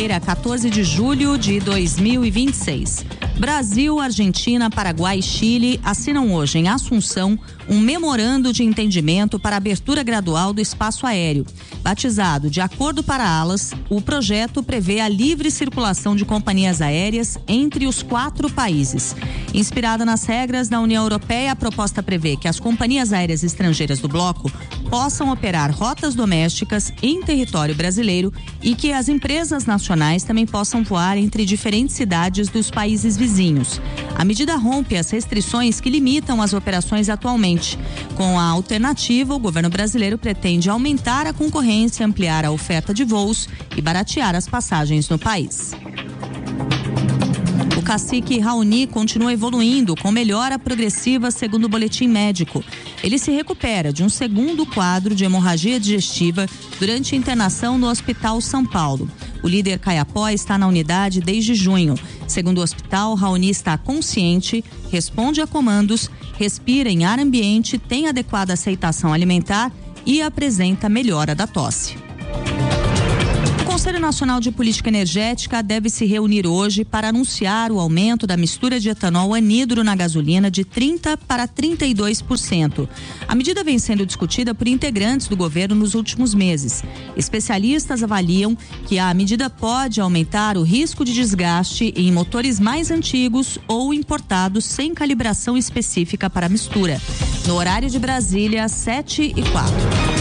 quinta-feira, 14 de julho de 2026. Brasil, Argentina, Paraguai e Chile assinam hoje em Assunção um memorando de entendimento para a abertura gradual do espaço aéreo. Batizado de Acordo para Alas, o projeto prevê a livre circulação de companhias aéreas entre os 4 países. Inspirada nas regras da União Europeia, a proposta prevê que as companhias aéreas estrangeiras do bloco possam operar rotas domésticas em território brasileiro e que as empresas nacionais também possam voar entre diferentes cidades dos países vizinhos. A medida rompe as restrições que limitam as operações atualmente. Com a alternativa, o governo brasileiro pretende aumentar a concorrência, ampliar a oferta de voos e baratear as passagens no país. O cacique Raoni continua evoluindo com melhora progressiva, segundo o boletim médico. Ele se recupera de um segundo quadro de hemorragia digestiva durante a internação no Hospital São Paulo. O líder Caiapó está na unidade desde junho. Segundo o hospital, Raoni está consciente, responde a comandos, respira em ar ambiente, tem adequada aceitação alimentar e apresenta melhora da tosse. O Conselho Nacional de Política Energética deve se reunir hoje para anunciar o aumento da mistura de etanol anidro na gasolina de 30% para 32%. A medida vem sendo discutida por integrantes do governo nos últimos meses. Especialistas avaliam que a medida pode aumentar o risco de desgaste em motores mais antigos ou importados sem calibração específica para a mistura. No horário de Brasília, 7h04.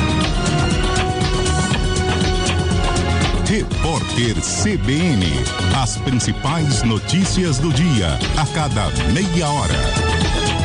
Repórter CBN. As principais notícias do dia, a cada meia hora.